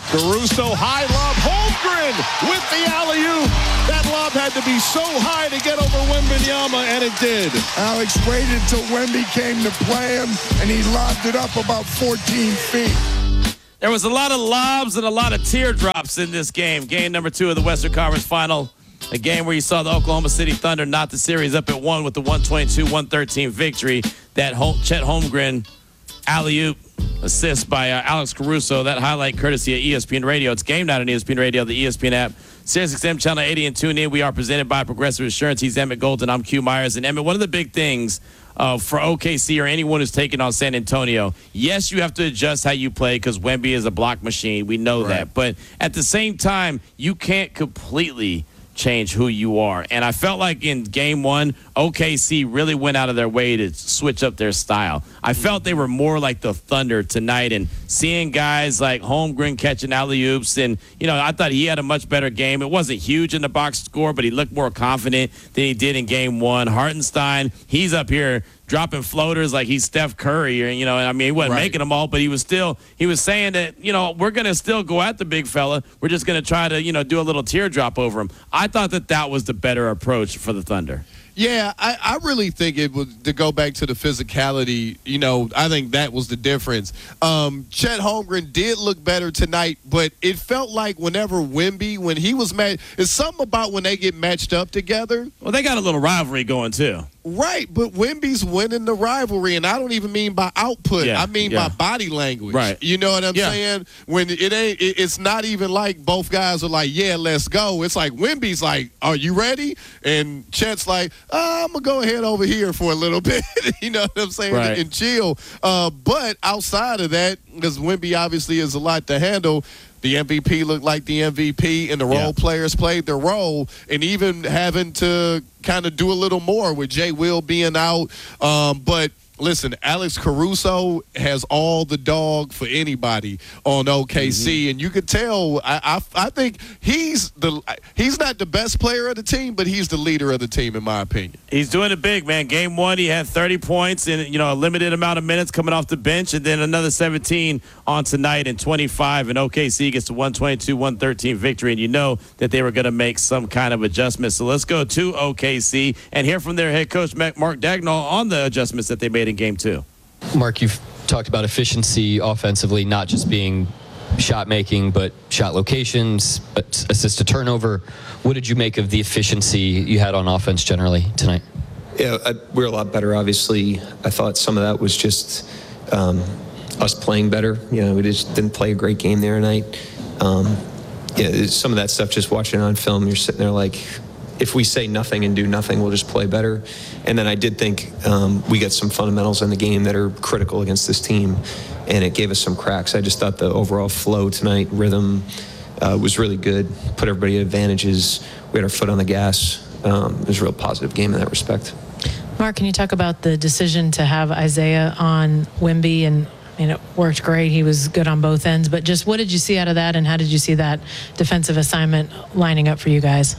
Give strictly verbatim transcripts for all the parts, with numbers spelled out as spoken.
Caruso, high lob, Holmgren with the alley-oop. That lob had to be so high to get over Wembanyama, and it did. Alex waited till Wemby came to play him, and he lobbed it up about fourteen feet. There was a lot of lobs and a lot of teardrops in this game. Game number two of the Western Conference Final. A game where you saw the Oklahoma City Thunder knot the series up at one with the one twenty-two one thirteen victory. That Chet Holmgren alley-oop assist by uh, Alex Caruso. That highlight courtesy of E S P N Radio. It's Game Night on E S P N Radio, the E S P N app, Sirius X M Channel eighty, and tune in. We are presented by Progressive Insurance. He's Emmett Golden. I'm Q Myers. And Emmett, one of the big things uh, for O K C or anyone who's taking on San Antonio, yes, you have to adjust how you play because Wemby is a block machine. We know right. that. But at the same time, you can't completely change who you are. And I felt like in game one, O K C really went out of their way to switch up their style. I felt they were more like the Thunder tonight, and seeing guys like Holmgren catching alley-oops, and, you know, I thought he had a much better game. It wasn't huge in the box score, but he looked more confident than he did in game one. Hartenstein, he's up here dropping floaters like he's Steph Curry, or, you know, I mean, he wasn't right. making them all, but he was still, he was saying that, you know, we're going to still go at the big fella. We're just going to try to, you know, do a little teardrop over him. I thought that that was the better approach for the Thunder. Yeah, I, I really think it was to go back to the physicality. You know, I think that was the difference. Um, Chet Holmgren did look better tonight, but it felt like whenever Wemby, when he was matched, it's something about when they get matched up together. Well, they got a little rivalry going too. Right, but Wemby's winning the rivalry, and I don't even mean by output. Yeah, I mean yeah. by body language. Right. You know what I'm yeah. saying? When it ain't, it, it's not even like both guys are like, yeah, let's go. It's like Wemby's like, are you ready? And Chet's like, oh, I'm going to go ahead over here for a little bit. You know what I'm saying? Right. And, and chill. Uh, but outside of that, because Wemby obviously is a lot to handle, the M V P looked like the M V P, and the role yeah. players played their role, and even having to kind of do a little more with Jay Will being out. Um, but listen, Alex Caruso has all the dog for anybody on O K C, mm-hmm. and you could tell. I, I I think he's the he's not the best player of the team, but he's the leader of the team in my opinion. He's doing it big, man. Game one, he had thirty points in, you know, a limited amount of minutes coming off the bench, and then another seventeen on tonight and twenty-five. And O K C gets the one twenty-two one thirteen victory, and you know that they were going to make some kind of adjustment. So let's go to O K C and hear from their head coach Mark Daigneault on the adjustments that they made in game two. Mark, you've talked about efficiency offensively, not just being shot making, but shot locations, assist to turnover. What did you make of the efficiency you had on offense generally tonight? Yeah, I, we're a lot better, obviously. I thought some of that was just um, us playing better. You know, we just didn't play a great game there tonight. Um, yeah, some of that stuff, just watching it on film, you're sitting there like, if we say nothing and do nothing, we'll just play better. And then I did think um, we got some fundamentals in the game that are critical against this team, and it gave us some cracks. I just thought the overall flow tonight, rhythm, uh, was really good. Put everybody at advantages. We had our foot on the gas. Um, it was a real positive game in that respect. Mark, can you talk about the decision to have Isaiah on Wemby? And I mean, it worked great. He was good on both ends. But just what did you see out of that, and how did you see that defensive assignment lining up for you guys?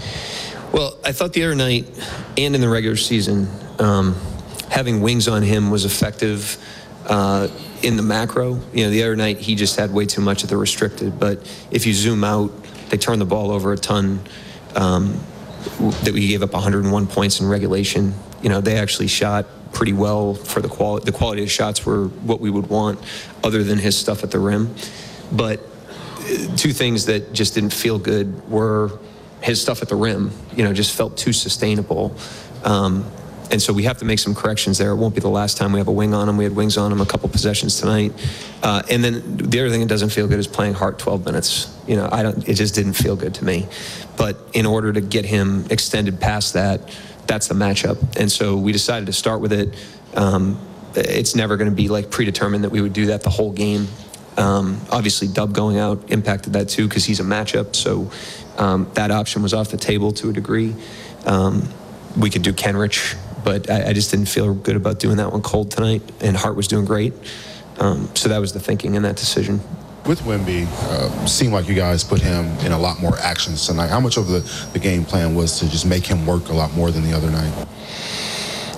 Well, I thought the other night and in the regular season, um, having wings on him was effective uh, in the macro. You know, the other night he just had way too much of the restricted. But if you zoom out, they turned the ball over a ton. Um, that we gave up one hundred one points in regulation. You know, they actually shot pretty well for the quality. The quality of shots were what we would want, other than his stuff at the rim. But two things that just didn't feel good were his stuff at the rim, you know, just felt too sustainable. Um, and so we have to make some corrections there. It won't be the last time we have a wing on him. We had wings on him a couple possessions tonight. Uh, and then the other thing that doesn't feel good is playing Hart twelve minutes. You know, I don't, it just didn't feel good to me. But in order to get him extended past that, that's the matchup. And so we decided to start with it. Um, it's never going to be like predetermined that we would do that the whole game. Um, obviously, Dub going out impacted that too because he's a matchup. So um, that option was off the table to a degree. Um, we could do Kenrich, but I, I just didn't feel good about doing that one cold tonight. And Hart was doing great. Um, so that was the thinking in that decision. With Wemby, uh, seemed like you guys put him in a lot more actions tonight. How much of the, the game plan was to just make him work a lot more than the other night?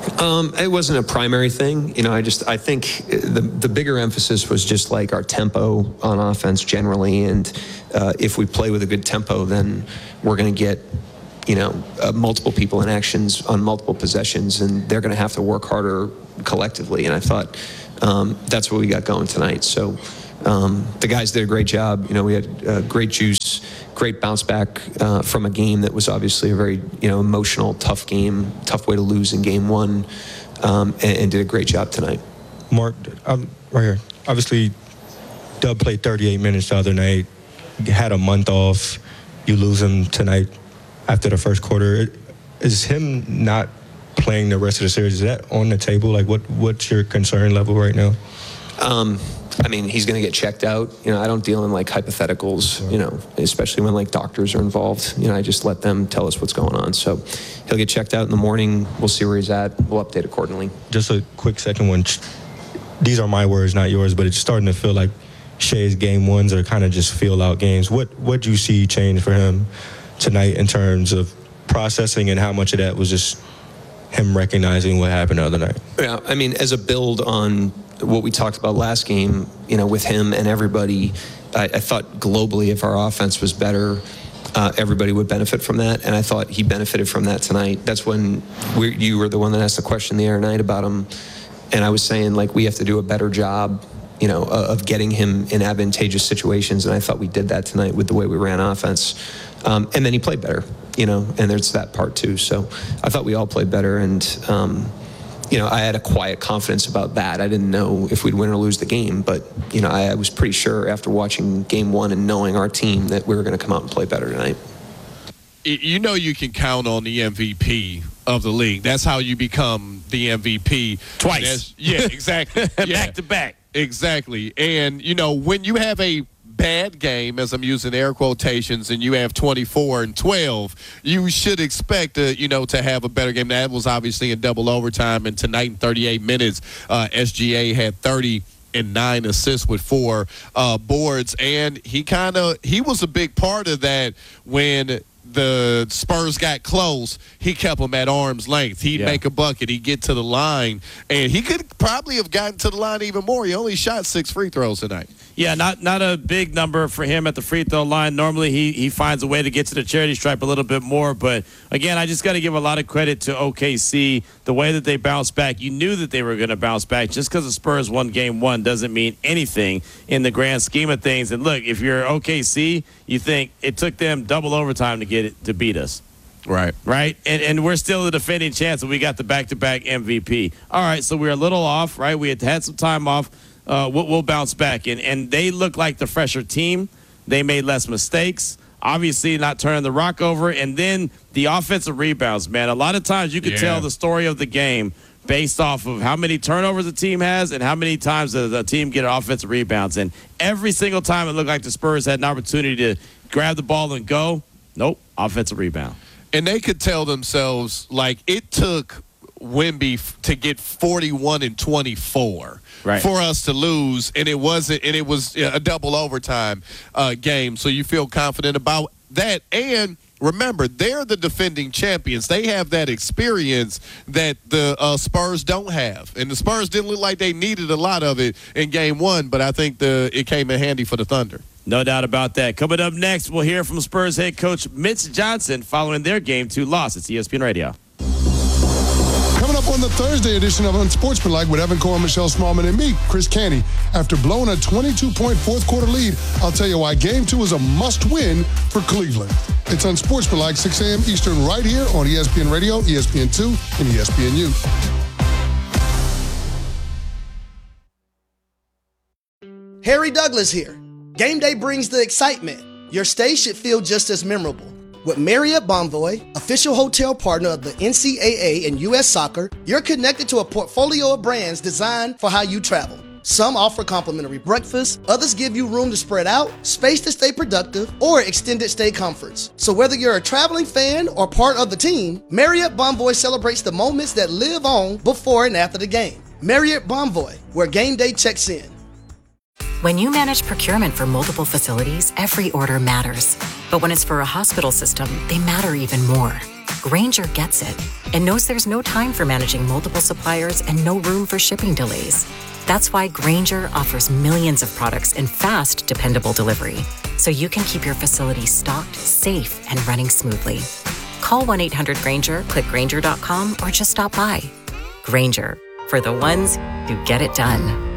Um, it wasn't a primary thing. You know, I just, I think the the bigger emphasis was just like our tempo on offense generally. And uh, if we play with a good tempo, then we're going to get, you know, uh, multiple people in actions on multiple possessions, and they're going to have to work harder collectively. And I thought um, that's what we got going tonight. So um, the guys did a great job. You know, we had uh, great juice, great bounce back uh, from a game that was obviously a very, you know, emotional, tough game, tough way to lose in game one, um, and, and did a great job tonight. Mark, I'm right here. Obviously, Dub played thirty-eight minutes the other night. You had a month off. You lose him tonight after the first quarter. Is him not playing the rest of the series, is that on the table? Like, what what's your concern level right now? Um, I mean, he's going to get checked out. You know, I don't deal in like hypotheticals, you know, especially when like doctors are involved. You know, I just let them tell us what's going on. So he'll get checked out in the morning. We'll see where he's at. We'll update accordingly. Just a quick second one. These are my words, not yours, but it's starting to feel like Shai's game ones are kind of just feel out games. What what do you see change for him tonight in terms of processing, and how much of that was just him recognizing what happened the other night? Yeah, I mean, as a build on what we talked about last game, you know, with him and everybody, I, I thought globally if our offense was better, uh, everybody would benefit from that, and I thought he benefited from that tonight. That's when we, you were the one that asked the question the other night about him, and I was saying, like, we have to do a better job, you know, of getting him in advantageous situations, and I thought we did that tonight with the way we ran offense. Um, and then he played better, you know, and there's that part too. So I thought we all played better, and, um, you know, I had a quiet confidence about that. I didn't know if we'd win or lose the game, but, you know, I, I was pretty sure after watching game one and knowing our team that we were going to come out and play better tonight. You know you can count on the M V P of the league. That's how you become the M V P. Twice. Yeah, exactly. Yeah. Back to back. Exactly. And, you know, when you have a bad game, as I'm using air quotations, and you have twenty-four and twelve, you should expect to, you know, to have a better game. That was obviously in double overtime, and tonight in thirty-eight minutes, uh, S G A had thirty and nine assists with four uh, boards, and he kind of he was a big part of that when the Spurs got close. He kept them at arm's length. He'd Yeah. make a bucket. He'd get to the line, and he could probably have gotten to the line even more. He only shot six free throws tonight. Yeah, not not a big number for him at the free throw line. Normally, he he finds a way to get to the charity stripe a little bit more. But, again, I just got to give a lot of credit to O K C. The way that they bounced back, you knew that they were going to bounce back. Just because the Spurs won game one doesn't mean anything in the grand scheme of things. And, look, if you're O K C, you think it took them double overtime to get it to beat us. Right. Right? And and we're still the defending champs, and we got the back-to-back M V P. All right, so we're a little off, right? We had had some time off. Uh, we'll, we'll bounce back. And, and they look like the fresher team. They made less mistakes. Obviously not turning the rock over. And then the offensive rebounds, man. A lot of times you can Yeah. tell the story of the game based off of how many turnovers the team has and how many times the, the team get offensive rebounds. And every single time it looked like the Spurs had an opportunity to grab the ball and go, nope, offensive rebound. And they could tell themselves, like, it took Wemby f- to get forty-one and twenty-four Right. for us to lose, and it wasn't, and it was a double overtime uh, game. So you feel confident about that. And remember, they're the defending champions. They have that experience that the uh, Spurs don't have, and the Spurs didn't look like they needed a lot of it in game one. But I think the it came in handy for the Thunder. No doubt about that. Coming up next, we'll hear from Spurs head coach Mitch Johnson following their game two loss. It's E S P N Radio. Coming up on the Thursday edition of Unsportsmanlike with Evan Cohen, Michelle Smallman, and me, Chris Canty. After blowing a twenty-two point fourth quarter lead, I'll tell you why Game two is a must-win for Cleveland. It's Unsportsmanlike, six a.m. Eastern, right here on E S P N Radio, E S P N two, and E S P N U. Harry Douglas here. Game day brings the excitement. Your stay should feel just as memorable. With Marriott Bonvoy, official hotel partner of the N C double A and U S Soccer, you're connected to a portfolio of brands designed for how you travel. Some offer complimentary breakfast, others give you room to spread out, space to stay productive, or extended stay comforts. So whether you're a traveling fan or part of the team, Marriott Bonvoy celebrates the moments that live on before and after the game. Marriott Bonvoy, where game day checks in. When you manage procurement for multiple facilities, every order matters. But when it's for a hospital system, they matter even more. Grainger gets it and knows there's no time for managing multiple suppliers and no room for shipping delays. That's why Grainger offers millions of products in fast, dependable delivery, so you can keep your facility stocked, safe, and running smoothly. Call one eight hundred Grainger, click Grainger dot com, or just stop by. Grainger, for the ones who get it done.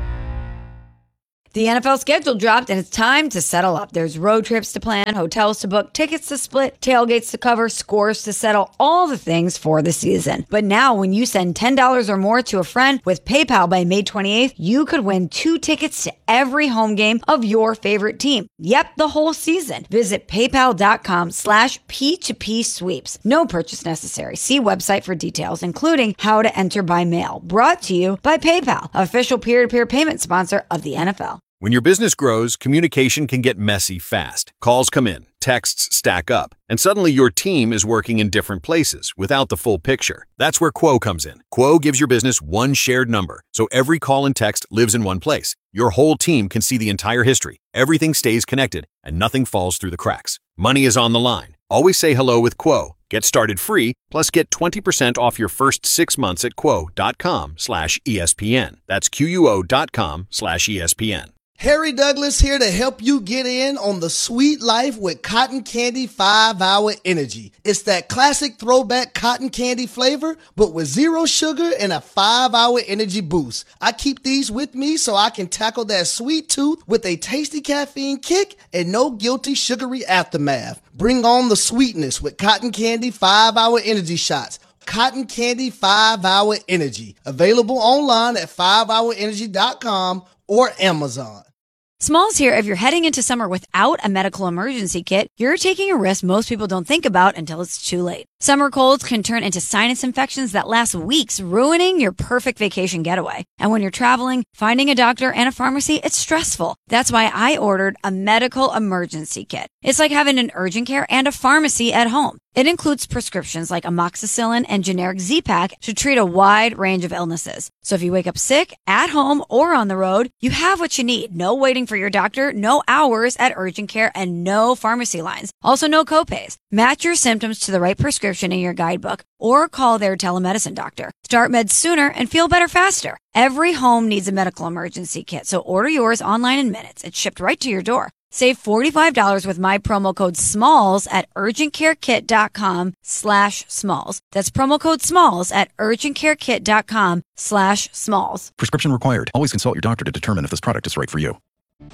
The N F L schedule dropped, and it's time to settle up. There's road trips to plan, hotels to book, tickets to split, tailgates to cover, scores to settle, all the things for the season. But now, when you send ten dollars or more to a friend with PayPal by May twenty-eighth, you could win two tickets to every home game of your favorite team. Yep, the whole season. Visit paypal.com slash P2P sweeps. No purchase necessary. See website for details, including how to enter by mail. Brought to you by PayPal, official peer-to-peer payment sponsor of the N F L. When your business grows, communication can get messy fast. Calls come in, texts stack up, and suddenly your team is working in different places without the full picture. That's where Quo comes in. Quo gives your business one shared number, so every call and text lives in one place. Your whole team can see the entire history. Everything stays connected, and nothing falls through the cracks. Money is on the line. Always say hello with Quo. Get started free, plus get twenty percent off your first six months at quo.com slash ESPN. That's Q-U-O dot com slash ESPN. Harry Douglas here to help you get in on the sweet life with Cotton Candy five hour Energy. It's that classic throwback cotton candy flavor, but with zero sugar and a five hour energy boost. I keep these with me so I can tackle that sweet tooth with a tasty caffeine kick and no guilty sugary aftermath. Bring on the sweetness with Cotton Candy five hour Energy shots. Cotton Candy five hour Energy. Available online at five hour energy dot com or Amazon. Smalls here. If you're heading into summer without a medical emergency kit, you're taking a risk most people don't think about until it's too late. Summer colds can turn into sinus infections that last weeks, ruining your perfect vacation getaway. And when you're traveling, finding a doctor and a pharmacy, it's stressful. That's why I ordered a medical emergency kit. It's like having an urgent care and a pharmacy at home. It includes prescriptions like amoxicillin and generic Z-Pak to treat a wide range of illnesses. So if you wake up sick, at home, or on the road, you have what you need. No waiting for your doctor, no hours at urgent care, and no pharmacy lines. Also, no copays. Match your symptoms to the right prescription in your guidebook or call their telemedicine doctor. Start meds sooner and feel better faster. Every home needs a medical emergency kit, so order yours online in minutes. It's shipped right to your door. Save forty-five dollars with my promo code SMALLS at urgentcarekit.com slash smalls. That's promo code SMALLS at urgentcarekit.com slash smalls. Prescription required. Always consult your doctor to determine if this product is right for you.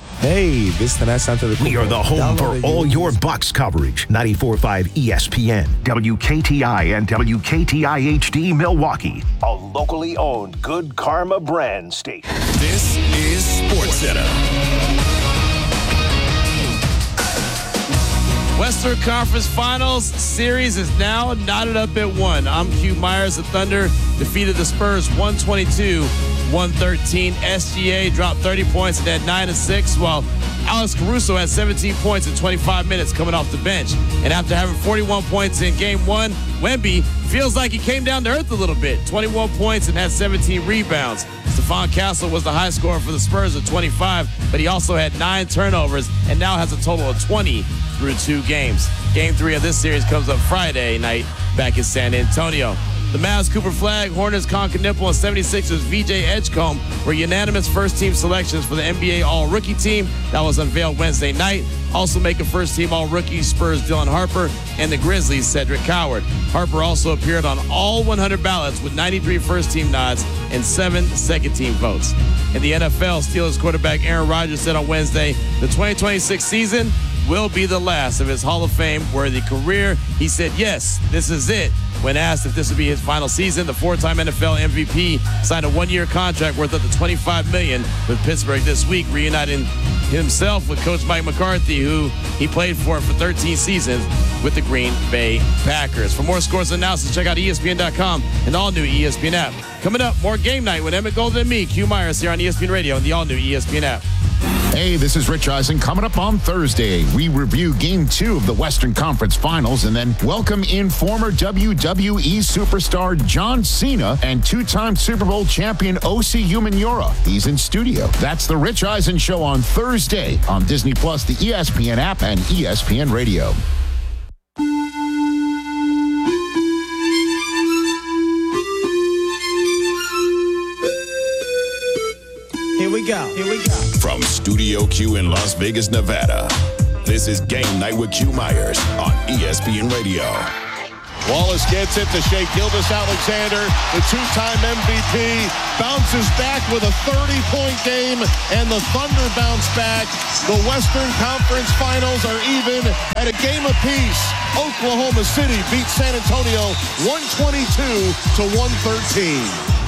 Hey, this is Tanás Santos. We are the home for all your Bucks coverage. ninety-four point five E S P N, W K T I, and W K T I H D Milwaukee. A locally owned Good Karma brand station. This is SportsCenter. Western Conference Finals series is now knotted up at one. I'm Q Myers. The Thunder defeated the Spurs one twenty-two one thirteen. S G A dropped thirty points and had nine and six, while Alex Caruso had seventeen points in twenty-five minutes coming off the bench. And after having forty-one points in game one, Wemby feels like he came down to earth a little bit. twenty-one points and had seventeen rebounds. Stephon Castle was the high scorer for the Spurs at twenty-five, but he also had nine turnovers and now has a total of twenty through two games. Game three of this series comes up Friday night back in San Antonio. The Mavs, Cooper Flagg, Hornets, Conker Nipple, and seventy-sixers V J Edgecombe were unanimous first-team selections for the N B A All-Rookie team that was unveiled Wednesday night. Also making first-team All-Rookie Spurs Dylan Harper and the Grizzlies Cedric Coward. Harper also appeared on all one hundred ballots with ninety-three first-team nods and seven second-team votes. In the N F L, Steelers quarterback Aaron Rodgers said on Wednesday the twenty twenty-six season will be the last of his Hall of Fame-worthy career. He said, yes, this is it. When asked if this would be his final season, the four-time N F L M V P signed a one-year contract worth up to twenty-five million dollars with Pittsburgh this week, reuniting himself with Coach Mike McCarthy, who he played for for thirteen seasons with the Green Bay Packers. For more scores and analysis, check out E S P N dot com and the all-new E S P N app. Coming up, more Game Night with Emmett Golden and me, Q Myers, here on E S P N Radio and the all-new E S P N app. Hey, this is Rich Eisen. Coming up on Thursday, we review Game two of the Western Conference Finals and then welcome in former W W E superstar John Cena and two-time Super Bowl champion Osi Umenyiora. He's in studio. That's the Rich Eisen Show on Thursday on Disney Plus, the E S P N app, and E S P N Radio. go. Here we go. From Studio Q in Las Vegas, Nevada, this is Game Night with Q Myers on E S P N Radio. Wallace gets it to Shea Gilgeous-Alexander, the two-time M V P, bounces back with a thirty-point game, and the Thunder bounce back. The Western Conference Finals are even at a game apiece. Oklahoma City beats San Antonio one twenty-two to one thirteen.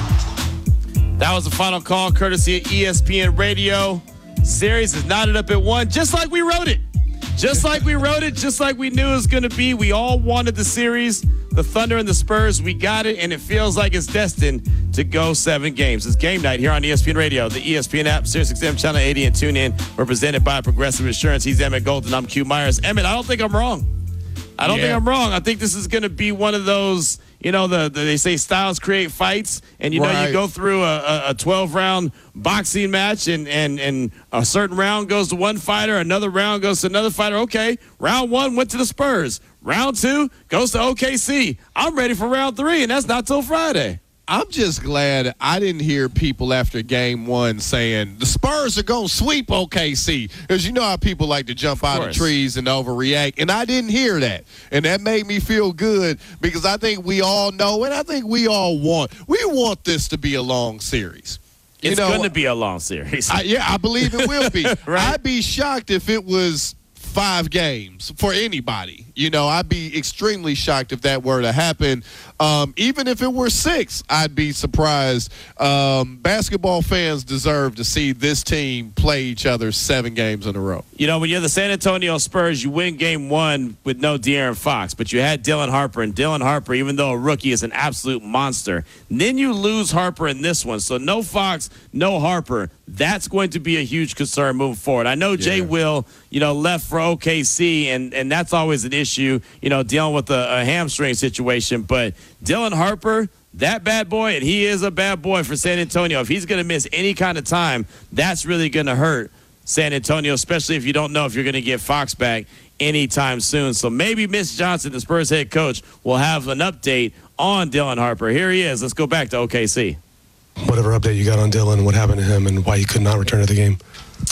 That was the final call, courtesy of E S P N Radio. Series is knotted up at one, just like we wrote it. Just like we wrote it, just like we knew it was going to be. We all wanted the series, the Thunder and the Spurs. We got it, and it feels like it's destined to go seven games. It's Game Night here on E S P N Radio, the E S P N app, Sirius X M Channel eighty, and TuneIn. We're presented by Progressive Insurance. He's Emmett Golden. I'm Q Myers. Emmett, I don't think I'm wrong. I don't yeah. think I'm wrong. I think this is going to be one of those, you know, the, the they say styles create fights, and you right. know you go through a twelve-round boxing match, and, and, and a certain round goes to one fighter, another round goes to another fighter. Okay, round one went to the Spurs. Round two goes to O K C. I'm ready for round three, and that's not till Friday. I'm just glad I didn't hear people after game one saying the Spurs are going to sweep O K C. Because you know how people like to jump out of trees and overreact. And I didn't hear that. And that made me feel good because I think we all know, and I think we all want, we want this to be a long series. It's you know, going to be a long series. I, yeah, I believe it will be. right? I'd be shocked if it was five games for anybody. You know, I'd be extremely shocked if that were to happen. Um, even if it were six, I'd be surprised. Um, basketball fans deserve to see this team play each other seven games in a row. You know, when you're the San Antonio Spurs, you win game one with no De'Aaron Fox, but you had Dylan Harper, and Dylan Harper, even though a rookie, is an absolute monster. And then you lose Harper in this one. So no Fox, no Harper. That's going to be a huge concern moving forward. I know yeah. Jay Will, you know, left for O K C, and, and that's always an issue, you know, dealing with a, a hamstring situation. But Dylan Harper, that bad boy, and he is a bad boy for San Antonio. If he's going to miss any kind of time, that's really going to hurt San Antonio, especially if you don't know if you're going to get Fox back anytime soon. So maybe Mitch Johnson, the Spurs head coach, will have an update on Dylan Harper. Here he is. Let's go back to O K C. Whatever update you got on Dylan, what happened to him, and why he could not return to the game?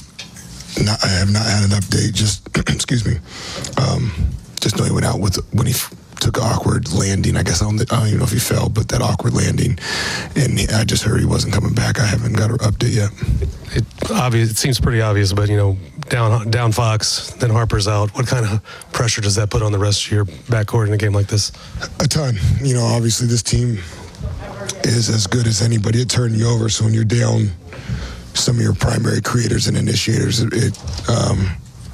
Not, I have not had an update. Just, excuse me, um, just know he went out with when he f- took an awkward landing. I guess I don't, I don't even know if he fell, but that awkward landing, and he, I just heard he wasn't coming back. I haven't got an update yet. It, it obvious. It seems pretty obvious, but you know, down down Fox, then Harper's out. What kind of pressure does that put on the rest of your backcourt in a game like this? A ton. You know, obviously this team is as good as anybody at turning you over. So when you're down some of your primary creators and initiators, it, it um,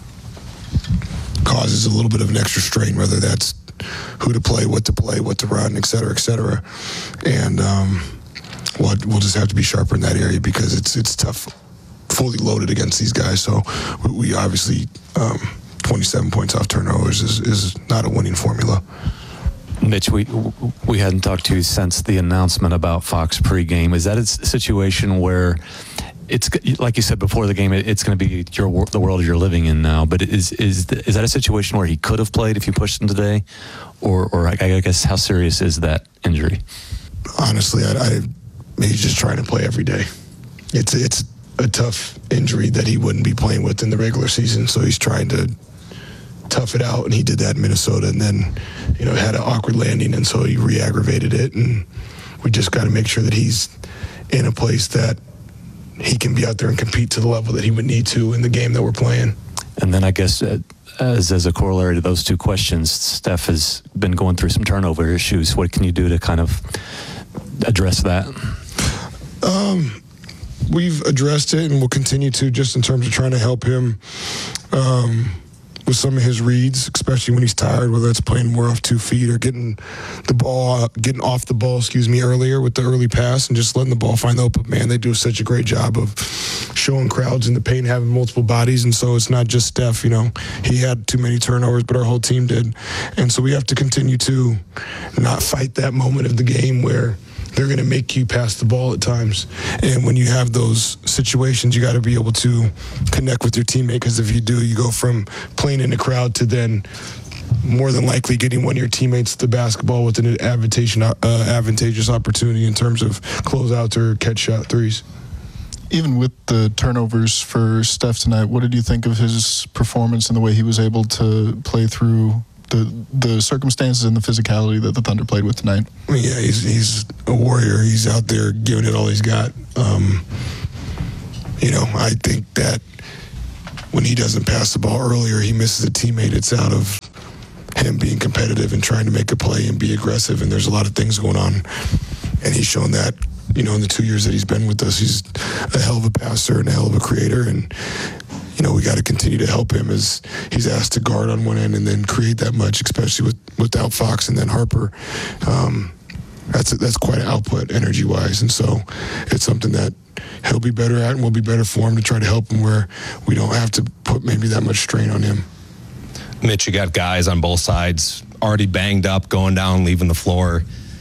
causes a little bit of an extra strain, whether that's who to play, what to play, what to run, et cetera, et cetera. And um, we'll, we'll just have to be sharper in that area because it's it's tough, fully loaded against these guys. So we, we obviously, um, twenty-seven points off turnovers is, is not a winning formula. Mitch, we we hadn't talked to you since the announcement about Fox pregame. Is that a situation where it's like you said before the game, it's going to be your the world you're living in now? But is is is that a situation where he could have played if you pushed him today, or or I guess how serious is that injury? Honestly, I, I he's just trying to play every day. It's it's a tough injury that he wouldn't be playing with in the regular season, so he's trying to tough it out, and he did that in Minnesota, and then, you know, had an awkward landing, and so he re-aggravated it, and we just got to make sure that he's in a place that he can be out there and compete to the level that he would need to in the game that we're playing. And then I guess uh, as as a corollary to those two questions, Steph has been going through some turnover issues. What can you do to kind of address that? Um, we've addressed it, and we'll continue to, just in terms of trying to help him um, with some of his reads, especially when he's tired, whether it's playing more off two feet or getting the ball, getting off the ball, excuse me, earlier with the early pass and just letting the ball find the open man. They do such a great job of showing crowds in the paint, having multiple bodies, and so it's not just Steph, you know. He had too many turnovers, but our whole team did. And so we have to continue to not fight that moment of the game where they're going to make you pass the ball at times. And when you have those situations, you got to be able to connect with your teammate, because if you do, you go from playing in a crowd to then more than likely getting one of your teammates the basketball with an advantageous, uh, advantageous opportunity in terms of closeouts or catch shot threes. even with the turnovers for Steph tonight, what did you think of his performance and the way he was able to play through the the circumstances and the physicality that the Thunder played with tonight? I mean, yeah, he's he's a warrior. He's out there giving it all he's got. Um, you know, I think that when he doesn't pass the ball earlier, he misses a teammate. It's out of him being competitive and trying to make a play and be aggressive. And there's a lot of things going on, and he's shown that. You know, in the two years that he's been with us, he's a hell of a passer and a hell of a creator. And, you know, we got to continue to help him as he's asked to guard on one end and then create that much, especially with without Fox and then Harper. Um, that's that's quite an output energy-wise. And so it's something that he'll be better at and we'll be better for him to try to help him where we don't have to put maybe that much strain on him. Mitch, you got guys on both sides already banged up, going down, leaving the floor.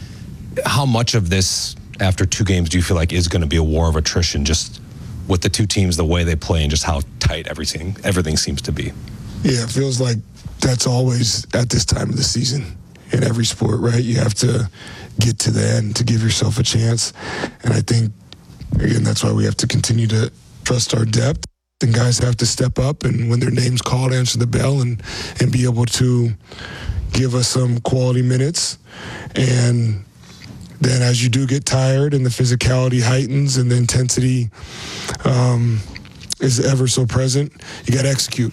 How much of this after two games do you feel like is going to be a war of attrition, just with the two teams, the way they play, and just how tight everything everything seems to be? Yeah, it feels like that's always at this time of the season in every sport, right? You have to get to the end to give yourself a chance. And I think, again, that's why we have to continue to trust our depth. And guys have to step up, and when their name's called, answer the bell and, and be able to give us some quality minutes. And then as you do get tired and the physicality heightens and the intensity um, is ever so present, you got to execute.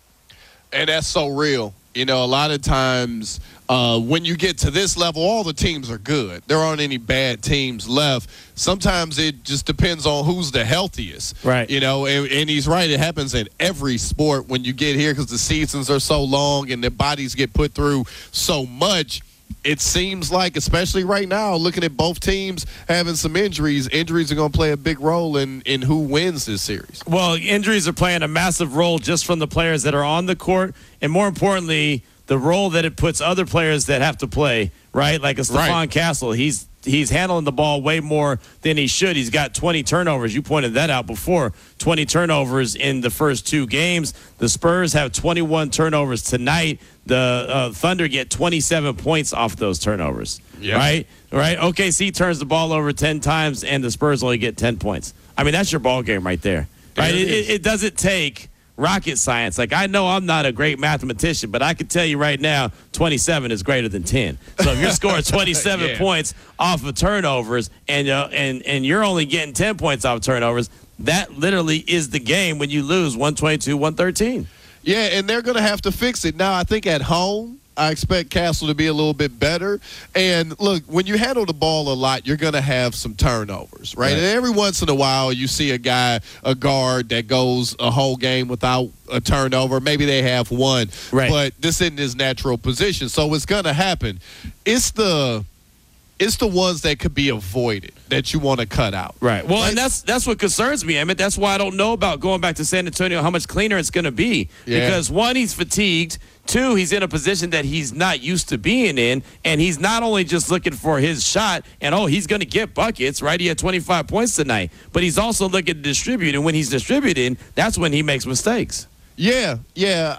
And that's so real. You know, a lot of times uh, when you get to this level, all the teams are good. There aren't any bad teams left. Sometimes it just depends on who's the healthiest. Right. You know, and, and he's right. It happens in every sport when you get here because the seasons are so long and the bodies get put through so much. It seems like, especially right now, looking at both teams having some injuries, injuries are going to play a big role in, in who wins this series. Well, injuries are playing a massive role just from the players that are on the court, and more importantly, the role that it puts other players that have to play, right? Like a Stephon Right. Castle, he's he's handling the ball way more than he should. He's got twenty turnovers. You pointed that out before. twenty turnovers in the first two games. The Spurs have twenty-one turnovers tonight. The uh, Thunder get twenty-seven points off those turnovers. Yep. Right? Right? O K C turns the ball over ten times, and the Spurs only get ten points. I mean, that's your ball game right there. Right? There it It, is. it, it doesn't take rocket science. Like, I know I'm not a great mathematician, but I can tell you right now, twenty-seven is greater than ten. So if you're scoring twenty-seven Yeah. points off of turnovers and, uh, and, and you're only getting ten points off of turnovers, that literally is the game when you lose one twenty-two one thirteen. Yeah, and they're going to have to fix it. Now, I think at home, I expect Castle to be a little bit better. And, look, when you handle the ball a lot, you're going to have some turnovers, right? Right. And every once in a while, you see a guy, a guard, that goes a whole game without a turnover. Maybe they have one. Right. But this isn't his natural position, so it's going to happen. It's the it's the ones that could be avoided that you want to cut out. Right. Well, Like- and that's that's what concerns me, Emmett. That's why I don't know about going back to San Antonio, how much cleaner it's going to be. Yeah. Because, one, he's fatigued. Two, he's in a position that he's not used to being in. And he's not only just looking for his shot and, oh, he's going to get buckets, right? He had twenty-five points tonight. But he's also looking to distribute. And when he's distributing, that's when he makes mistakes. Yeah, yeah.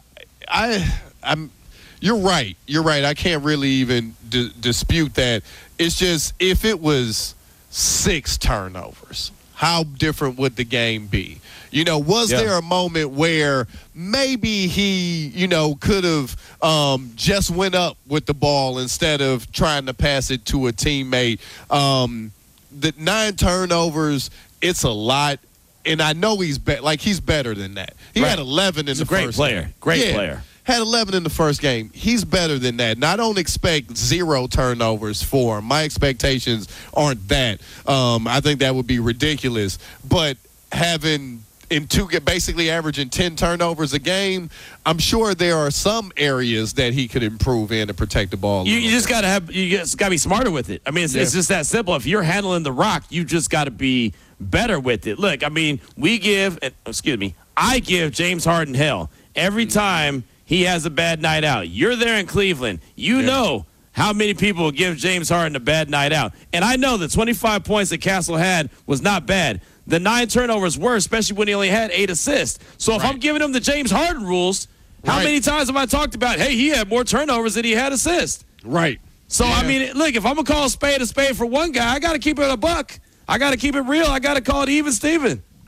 I, I'm. You're right. You're right. I can't really even d- dispute that. It's just if it was six turnovers, how different would the game be? You know, was Yeah. there a moment where maybe he, you know, could have um, just went up with the ball instead of trying to pass it to a teammate? Um, the nine turnovers, it's a lot. And I know he's be- like he's better than that. He Right. had eleven in He's the a great first player. game. Great Yeah. player. Had eleven in the first game. He's better than that. And I don't expect zero turnovers for him. My expectations aren't that. Um, I think that would be ridiculous. But having in two, basically averaging ten turnovers a game, I'm sure there are some areas that he could improve in to protect the ball. a You, little you just bit. got to have, you just got to be smarter with it. I mean, it's, it's Yeah. just that simple. If you're handling the rock, you just got to be better with it. Look, I mean, we give, excuse me, I give James Harden hell every time he has a bad night out. You're there in Cleveland. You Yeah. know how many people will give James Harden a bad night out. And I know the twenty-five points that Castle had was not bad. The nine turnovers were, especially when he only had eight assists. So if Right. I'm giving him the James Harden rules, how Right. many times have I talked about, hey, he had more turnovers than he had assists? Right. So, I Yeah. mean, look, if I'm going to call a spade a spade for one guy, I got to keep it a buck. I got to keep it real. I got to call it even Steven.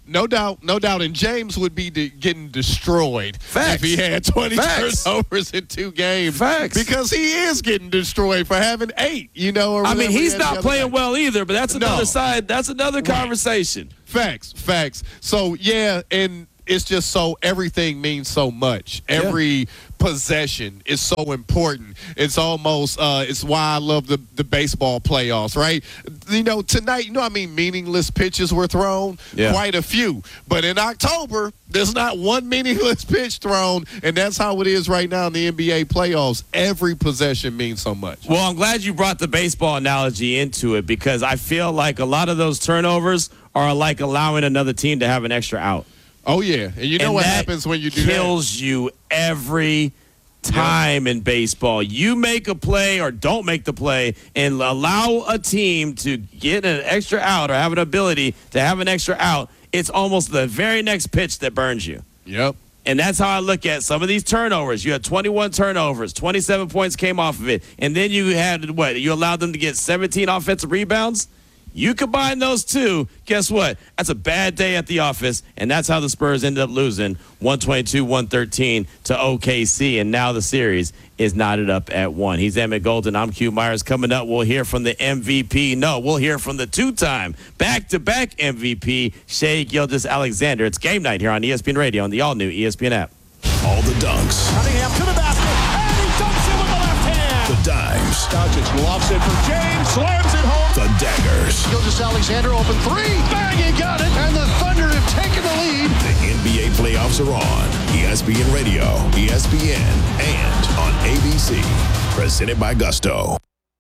No doubt, no doubt. And James would be de- getting destroyed Facts. if he had twenty Facts. turnovers in two games. Facts. Because he is getting destroyed for having eight, you know. Or I mean, whatever he he's had the not other playing night. well either, but that's another No. side. That's another conversation. Facts, facts. So, yeah, and it's just so everything means so much. Every possession is so important. It's almost, uh, it's why I love the, the baseball playoffs, right? You know, tonight, you know, I mean, meaningless pitches were thrown, Yeah. quite a few. But in October, there's not one meaningless pitch thrown, and that's how it is right now in the N B A playoffs. Every possession means so much. Well, I'm glad you brought the baseball analogy into it because I feel like a lot of those turnovers are like allowing another team to have an extra out. Oh, yeah. And you know And what that happens when you do kills you every time in baseball. You make a play or don't make the play and allow a team to get an extra out or have an ability to have an extra out. It's almost the very next pitch that burns you. that. Yep. And that's how I look at some of these turnovers. You had twenty-one turnovers, twenty-seven points came off of it. And then you had, what, you allowed them to get seventeen offensive rebounds? You combine those two, guess what? That's a bad day at the office, and that's how the Spurs ended up losing one twenty-two one thirteen to O K C, and now the series is knotted up at one. He's Emmett Golden. I'm Q Myers. Coming up, we'll hear from the M V P. No, we'll hear from the two-time back-to-back M V P, Shai Gilgeous-Alexander. It's game night here on E S P N Radio and the all-new E S P N app. All the dunks, Cunningham to the basket, and he dunks it with the left hand. the dimes, Doncic lofts it for James, slams it home. the daggers. Gilgeous-Alexander open three, bang, he got it, and the Thunder have taken the lead. The N B A playoffs are on. E S P N Radio, E S P N, and on A B C. Presented by Gusto.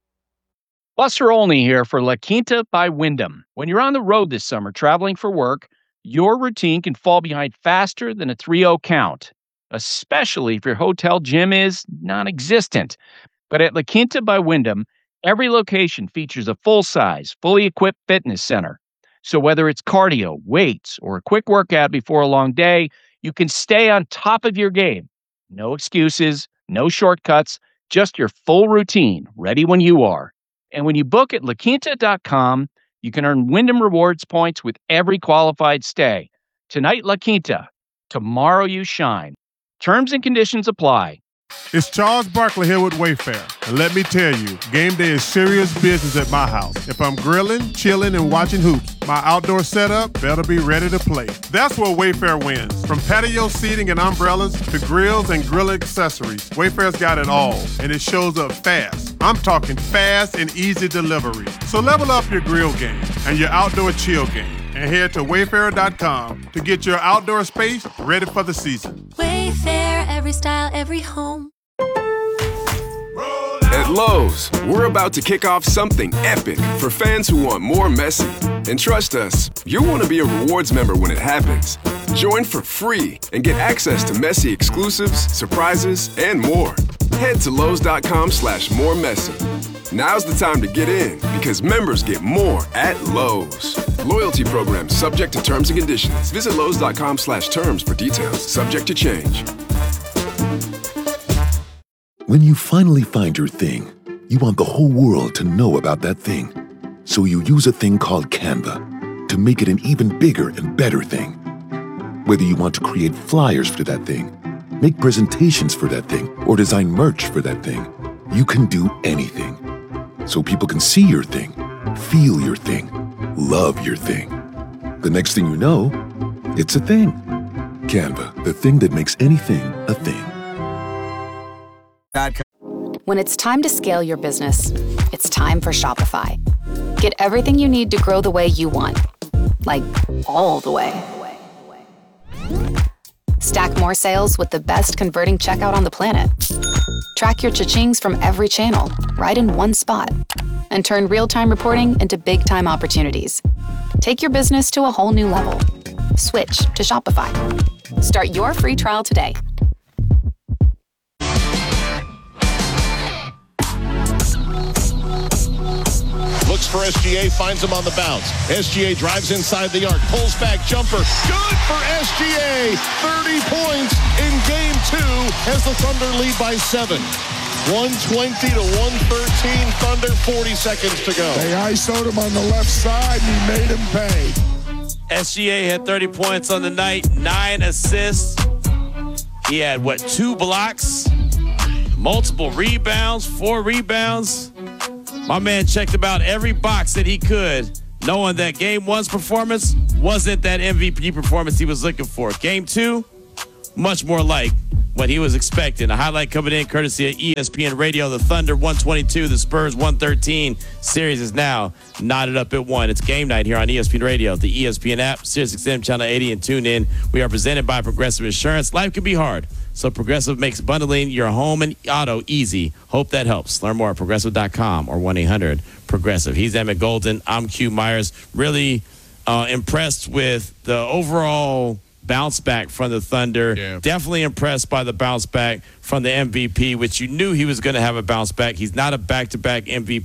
Buster Olney here for La Quinta by Wyndham. When you're on the road this summer traveling for work, your routine can fall behind faster than a three oh count, especially if your hotel gym is non-existent. But at La Quinta by Wyndham, every location features a full-size, fully equipped fitness center. So whether it's cardio, weights, or a quick workout before a long day, you can stay on top of your game. No excuses, no shortcuts, just your full routine, ready when you are. And when you book at la quinta dot com, you can earn Wyndham Rewards points with every qualified stay. Tonight, La Quinta. Tomorrow, you shine. Terms and conditions apply. It's Charles Barkley here with Wayfair. And let me tell you, game day is serious business at my house. If I'm grilling, chilling, and watching hoops, my outdoor setup better be ready to play. That's where Wayfair wins. From patio seating and umbrellas to grills and grill accessories, Wayfair's got it all, and it shows up fast. I'm talking fast and easy delivery. So level up your grill game and your outdoor chill game, and head to wayfair dot com to get your outdoor space ready for the season. Wayfair, every style, every home. At Lowe's, we're about to kick off something epic for fans who want more Messi. And trust us, you'll want to be a rewards member when it happens. Join for free and get access to Messi exclusives, surprises, and more. Head to Lowe's dot com slash more Messi. Now's the time to get in because members get more at Lowe's. Loyalty program subject to terms and conditions. Visit Lowe's dot com slash terms for details. Subject to change. When you finally find your thing, you want the whole world to know about that thing. So you use a thing called Canva to make it an even bigger and better thing. Whether you want to create flyers for that thing, make presentations for that thing, or design merch for that thing, you can do anything. So people can see your thing, feel your thing, love your thing. The next thing you know, it's a thing. Canva, the thing that makes anything a thing. When it's time to scale your business, it's time for Shopify. Get everything you need to grow the way you want. Like, all the way. Stack more sales with the best converting checkout on the planet. Track your cha-chings from every channel, right in one spot. And turn real-time reporting into big-time opportunities. Take your business to a whole new level. Switch to Shopify. Start your free trial today. Looks for S G A, finds him on the bounce. S G A drives inside the arc, pulls back, jumper. Good for S G A. thirty points in game two as the Thunder lead by seven. one twenty to one thirteen, Thunder, forty seconds to go. They I S O'd him on the left side, and he made him pay. S G A had thirty points on the night, nine assists. He had, what, two blocks, multiple rebounds, four rebounds. My man checked about every box that he could, knowing that game one's performance wasn't that M V P performance he was looking for. Game two, much more like what he was expecting. A highlight coming in courtesy of E S P N Radio. The Thunder one twenty-two, the Spurs one thirteen. Series is now knotted up at one. It's game night here on E S P N Radio, the E S P N app, Sirius X M Channel eighty, and tune in. We are presented by Progressive Insurance. Life can be hard, so Progressive makes bundling your home and auto easy. Hope that helps. Learn more at progressive dot com or one eight hundred progressive. He's Emmett Golden. I'm Q Myers. Really uh, impressed with the overall bounce back from the Thunder. Yeah. Definitely impressed by the bounce back from the M V P, which you knew he was going to have a bounce back. He's not a back-to-back M V